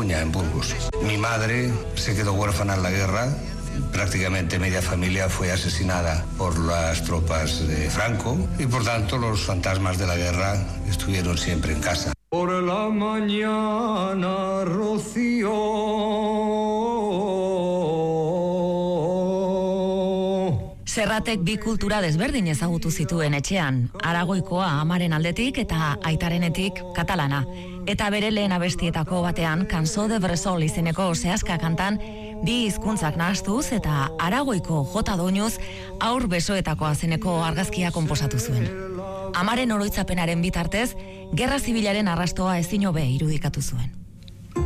Cataluña, en Burgos. Mi madre se quedó huérfana en la guerra. Prácticamente media familia fue asesinada por las tropas de Franco y por tanto los fantasmas de la guerra estuvieron siempre en casa. Por la mañana, Rocío. Serratek bi kultura desberdin ezagutu zituen etxean, Aragoikoa amaren aldetik eta aitarenetik katalana. Eta bere lehen abestietako batean, Cançó de Bressol izeneko zehazka kantan, bi hizkuntzak nahastuz eta Aragoiko jota doinuz aur besoetako azeneko argazkia konposatu zuen. Amaren oroitzapenaren bitartez, gerra zibilaren arrastoa ezin hobe irudikatu zuen.